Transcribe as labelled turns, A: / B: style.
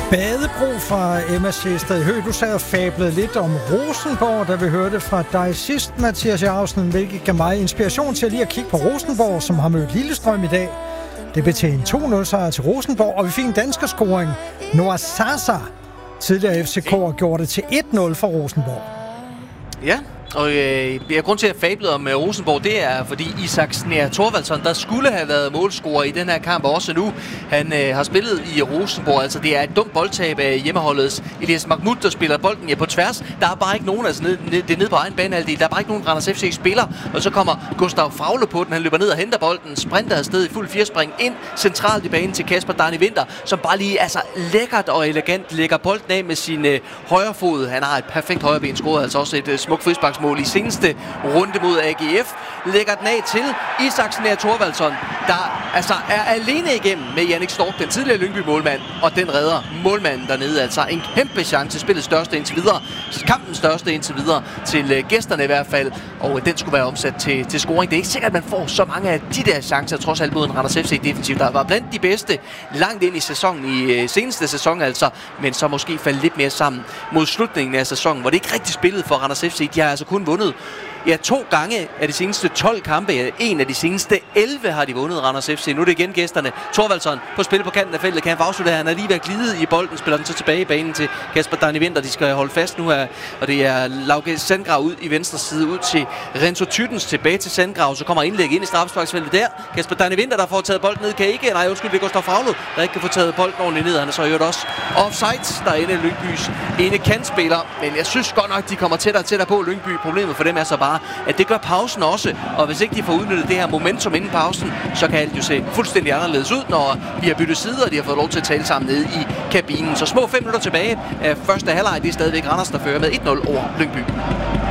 A: Badebro fra Emma Sjæsted Høgh. Du sagde og fablede lidt om Rosenborg, da vi hørte fra dig sidst, Mathias Jacobsen, hvilket gav mig inspiration til lige at kigge på Rosenborg, som har mødt Lillestrøm i dag. Det blev til en 2-0-sejr til Rosenborg, og vi fik en danskerscoring. Noah Sasa, tidligere FCK'er, gjorde det til 1-0 for Rosenborg.
B: Ja, og grund til at fable om Rosenborg, det er, fordi Isak Snær Thorvaldsson, der skulle have været målscorer i den her kamp også nu. Han har spillet i Rosenborg, altså det er et dumt boldtab af hjemmeholdets Elias Mahmoud, der spiller bolden på tværs. Der er bare ikke nogen, altså det er nede på egen banehalvdel, der er bare ikke nogen Randers FC spiller, og så kommer Gustav Fraule på den, han løber ned og henter bolden, sprinter afsted i fuld firespring ind centralt i banen til Kasper Darni Winther, som bare lige lækkert og elegant lægger bolden af med sin højre fod. Han har et perfekt højreben, scoret altså også et smukt frisparksmål i seneste runde mod AGF. Lægger den af til Isak Snær Thorvaldsson, der er alene igennem med Jannik Stork, den tidligere Lyngby-målmand, og den redder målmanden dernede. Altså en kæmpe chance, spillets største indtil videre, kampens største indtil videre, til gæsterne i hvert fald, og den skulle være omsat til scoring. Det er ikke sikkert, at man får så mange af de der chancer, trods alt mod en Randers FC defensivt, der var blandt de bedste langt ind i sæsonen, i seneste sæson altså, men så måske faldt lidt mere sammen mod slutningen af sæsonen, hvor det ikke rigtig spillede for Randers FC. De har altså kun vundet 2 gange af de seneste 12 kampe. En af de seneste 11 har de vundet, Randers FC. Nu er det igen gæsterne. Thorvaldsson på spil på kanten af feltet. Kan han få afslutte her? Han er lige ved at glide i bolden. Spiller den så tilbage i banen til Kasper Darni Winther. De skal holde fast nu her. Og det er Lauke Sandgrav ud i venstre side. Ud til Renzo Tyttens. Tilbage til Sandgrav. Så kommer indlæg ind i straffesparksfeltet der. Kasper Darni Winther, der får taget bolden ned. Kan ikke. Nej, undskyld, det går Gustav Fraule, der ikke kan få taget bolden ordentligt ned. Han er så hørt også offside. Der er inde Lyngbys ene kantspiller. Men jeg synes godt nok, de kommer tættere og tættere på Lyngby. Problemet for dem er så bare, at det gør pausen også, og hvis ikke de får udnyttet det her momentum inden pausen, så kan alt jo se fuldstændig anderledes ud, når vi har byttet sider, og de har fået lov til at tale sammen nede i kabinen. Så små 5 minutter tilbage af første halvleg, det er stadigvæk Randers, der fører med 1-0 over Lyngby.